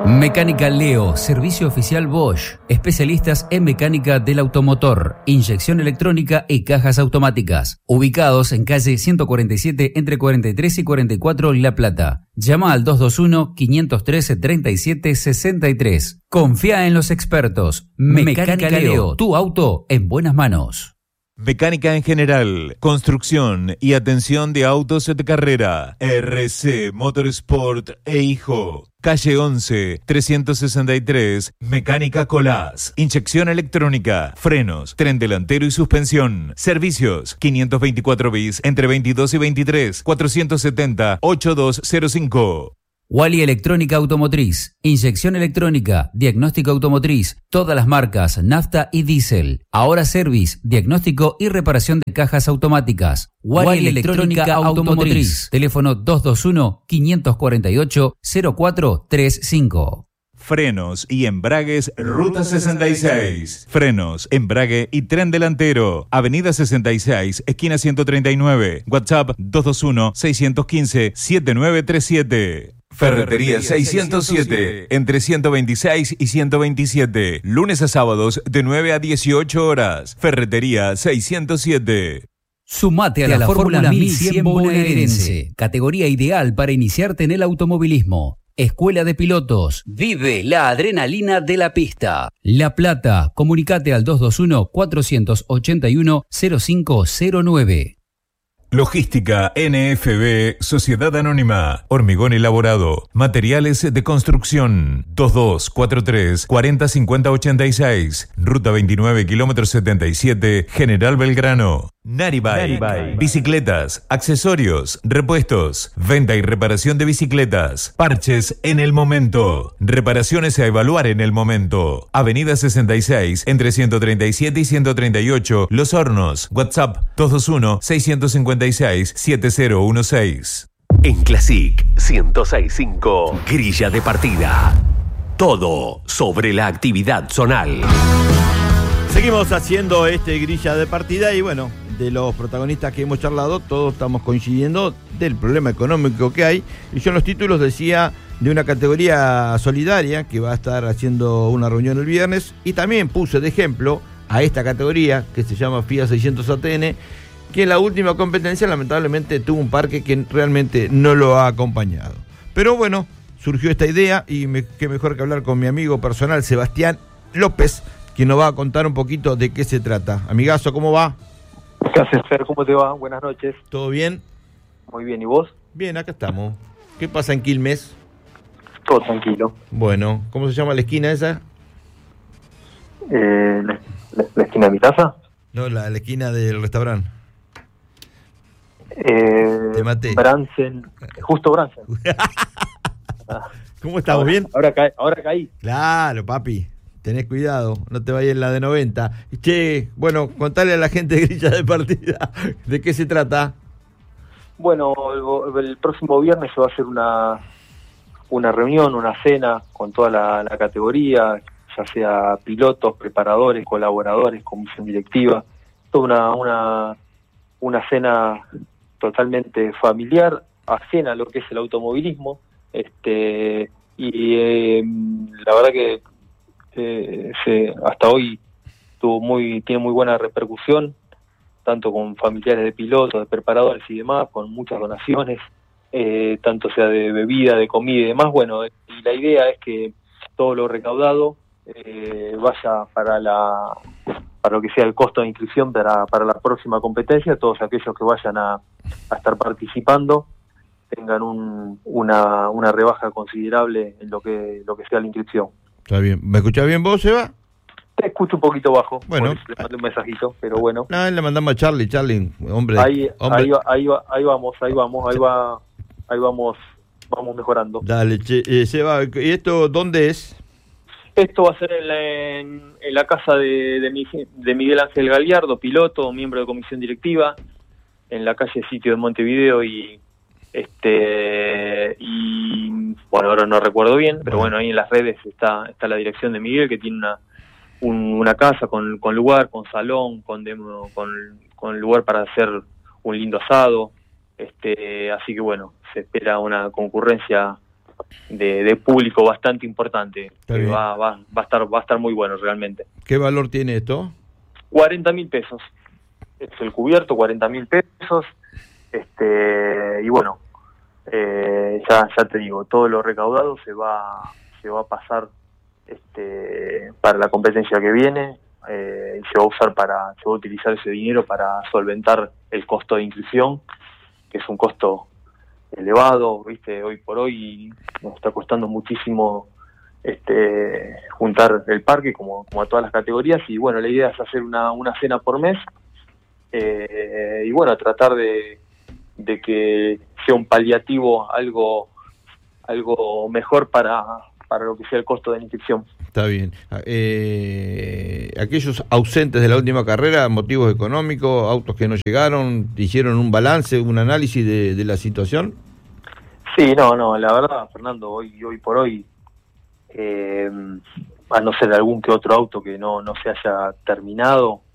Mecánica Leo, servicio oficial Bosch, especialistas en mecánica del automotor, inyección electrónica y cajas automáticas, ubicados en calle 147 entre 43 y 44 La Plata. Llama al 221-513-3763. Confía en los expertos. Mecánica Leo, tu auto en buenas manos. Mecánica en general, construcción y atención de autos de carrera. RC Motorsport e Hijo. Calle 11, 363, Mecánica Colás. Inyección electrónica, frenos, tren delantero y suspensión. Servicios, 524 bis, entre 22 y 23, 470-8205. Wally Electrónica Automotriz, inyección electrónica, diagnóstico automotriz, todas las marcas, nafta y diésel. Ahora service, diagnóstico y reparación de cajas automáticas. Wally Electrónica Automotriz, teléfono 221-548-0435. Frenos y embragues, Ruta 66. Frenos, embrague y tren delantero. Avenida 66, esquina 139. WhatsApp 221-615-7937. Ferretería 607, entre 126 y 127. Lunes a sábados de 9 a 18 horas. Ferretería 607. Sumate a la Fórmula 1100 bonaerense, categoría ideal para iniciarte en el automovilismo. Escuela de Pilotos. Vive la adrenalina de la pista. La Plata. Comunicate al 221-481-0509. Logística NFB, Sociedad Anónima, Hormigón Elaborado, Materiales de Construcción, 2243 405086, Ruta 29, kilómetro 77, General Belgrano. Naribike, bicicletas, accesorios, repuestos, venta y reparación de bicicletas, parches en el momento, reparaciones a evaluar en el momento. Avenida 66, entre 137 y 138, Los Hornos. WhatsApp 221-656-7016. En Classic 106.5, grilla de partida. Todo sobre la actividad zonal. Seguimos haciendo grilla de partida y bueno, de los protagonistas que hemos charlado, todos estamos coincidiendo del problema económico que hay. Y yo en los títulos decía de una categoría solidaria que va a estar haciendo una reunión el viernes, y también puse de ejemplo a esta categoría que se llama FIA 600 ATN, que en la última competencia lamentablemente tuvo un parque que realmente no lo ha acompañado. Pero bueno, surgió esta idea y qué mejor que hablar con mi amigo personal Sebastián López, quien nos va a contar un poquito de qué se trata. Amigazo, ¿cómo va? ¿Qué haces, Fer? ¿Cómo te va? Buenas noches. ¿Todo bien? Muy bien, ¿y vos? Bien, acá estamos. ¿Qué pasa en Quilmes? Todo tranquilo. Bueno, ¿cómo se llama la esquina esa? ¿La esquina de mi casa? No, la esquina del restaurante. Te maté. Bransen, justo Bransen. ¿Cómo estamos? ¿Bien? Ahora caí. Claro, papi. Tenés cuidado, no te vayas en la de 90. Che, bueno, contale a la gente de grilla de partida, ¿de qué se trata? Bueno, el próximo viernes se va a hacer una reunión, una cena con toda la categoría, ya sea pilotos, preparadores, colaboradores, comisión directiva, toda una cena totalmente familiar, ajena a lo que es el automovilismo, la verdad que hasta hoy tiene muy buena repercusión, tanto con familiares de pilotos, de preparadores y demás, con muchas donaciones, tanto sea de bebida, de comida y demás. Bueno, y la idea es que todo lo recaudado vaya para lo que sea el costo de inscripción para la próxima competencia. Todos aquellos que vayan a estar participando tengan una rebaja considerable en lo que sea la inscripción. Está bien. ¿Me escuchás bien vos, Eva? Te escucho un poquito bajo. Bueno, le mandé un mensajito, pero bueno. No, le mandamos a Charlie, hombre. Ahí vamos mejorando. Dale, Seba, ¿y esto dónde es? Esto va a ser en la casa de Miguel Ángel Galiardo, piloto, miembro de comisión directiva, en la calle Sitio de Montevideo y bueno, ahora no recuerdo bien, pero bueno, ahí en las redes está la dirección de Miguel, que tiene una casa con lugar, con salón, con lugar para hacer un lindo asado, así que bueno, se espera una concurrencia de público bastante importante. Está Va a estar muy bueno realmente. ¿Qué valor tiene esto? 40.000 pesos. Es el cubierto, 40.000 pesos. Y bueno, ya te digo, todo lo recaudado se va a pasar para la competencia que viene. Se va a utilizar ese dinero para solventar el costo de inscripción, que es un costo elevado, viste, hoy por hoy nos está costando muchísimo juntar el parque como a todas las categorías, y bueno, la idea es hacer una cena por mes, y bueno, tratar de que sea un paliativo, algo mejor para lo que sea el costo de la inscripción. Está bien. Aquellos ausentes de la última carrera, motivos económicos, autos que no llegaron, ¿hicieron un balance, un análisis de la situación? Sí, no, la verdad, Fernando, hoy por hoy, a no ser algún que otro auto que no se haya terminado,